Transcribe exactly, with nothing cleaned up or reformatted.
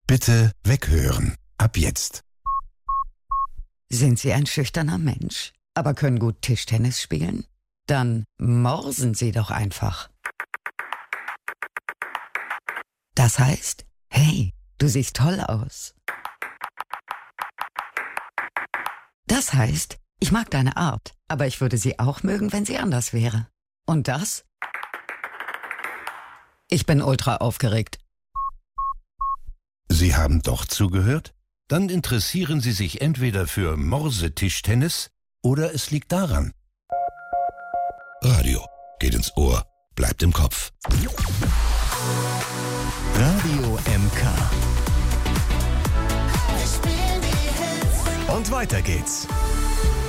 Bitte weghören. Ab jetzt. Sind Sie ein schüchterner Mensch, aber können gut Tischtennis spielen? Dann morsen Sie doch einfach. Das heißt, hey, du siehst toll aus. Das heißt, ich mag deine Art, aber ich würde sie auch mögen, wenn sie anders wäre. Und das? Ich bin ultra aufgeregt. Sie haben doch zugehört? Dann interessieren Sie sich entweder für Morsetischtennis oder es liegt daran. Radio geht ins Ohr, bleibt im Kopf. Radio M K. Und weiter geht's.